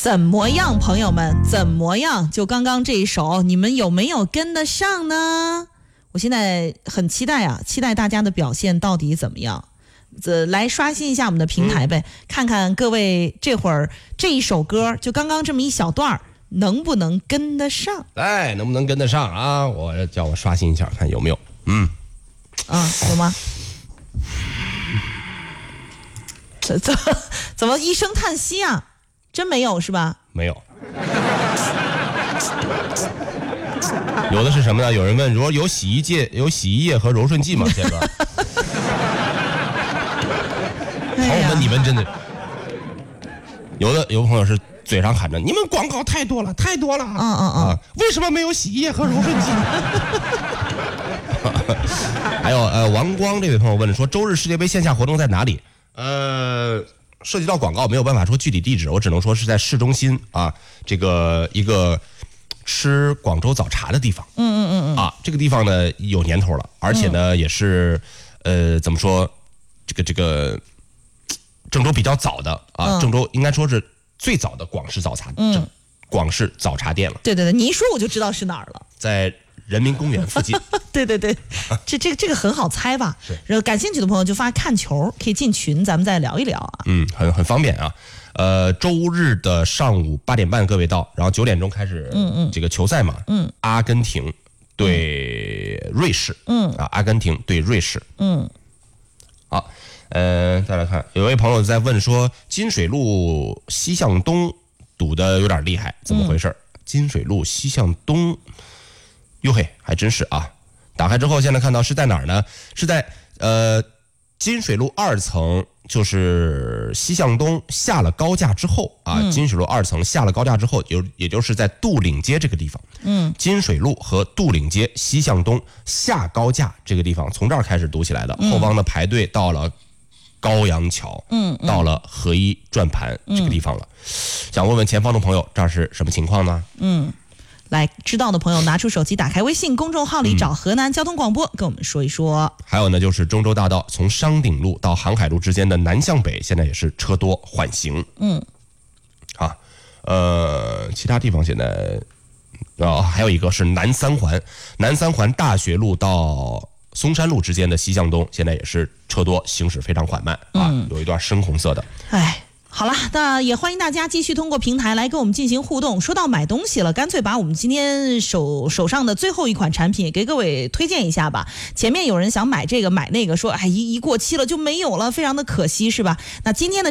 怎么样，朋友们？怎么样？就刚刚这一首，你们有没有跟得上呢？我现在很期待啊，期待大家的表现到底怎么样。来刷新一下我们的平台呗，看看各位这会儿这一首歌，就刚刚这么一小段，能不能跟得上？ 哎，能不能跟得上啊？叫我刷新一下，看有没有。 有吗？怎么一声叹息啊？真没有是吧？ 没有。有的是什么呢？有人问，如果有洗衣液和柔顺剂吗？这个朋友们，你们真的有朋友是嘴上喊着你们广告太多了，太多了，为什么没有洗衣液和柔顺剂呢？还有王光这位朋友问了说，周日世界杯线下活动在哪里？涉及到广告没有办法说具体地址，我只能说是在市中心啊，这个一个吃广州早茶的地方。这个地方呢有年头了，而且呢也是怎么说，这个郑州比较早的啊，郑州应该说是最早的广式早茶店了。对， 你一说我就知道是哪儿了， 在人民公园附近。 对，这个很好猜吧？然后感兴趣的朋友就发看球，可以进群，咱们再聊一聊啊。 很方便啊。周日的上午8点半各位到，然后9点钟开始这个球赛嘛。阿根廷对瑞士。阿根廷对瑞士。好，再来看，有位朋友在问说，金水路西向东堵得有点厉害，怎么回事？金水路西向东，哟嘿，还真是啊！打开之后，现在看到是在哪儿呢？是在金水路2层，就是西向东下了高架之后啊。金水路2层下了高架之后，也就是在杜岭街这个地方。金水路和杜岭街西向东下高架这个地方，从这儿开始堵起来的。后方的排队到了高阳桥，到了合一转盘这个地方了。想问问前方的朋友，这儿是什么情况呢？ 来，知道的朋友拿出手机，打开微信公众号里找河南交通广播，跟我们说一说。还有呢，就是中州大道从商鼎路到航海路之间的南向北，现在也是车多缓行。其他地方现在还有一个是南三环大学路到松山路之间的西向东，现在也是车多，行驶非常缓慢有一段深红色的。 好了，那也欢迎大家继续通过平台来跟我们进行互动。说到买东西了，干脆把我们今天手上的最后一款产品给各位推荐一下吧。前面有人想买这个买那个，说一过期了就没有了，非常的可惜，是吧？那今天的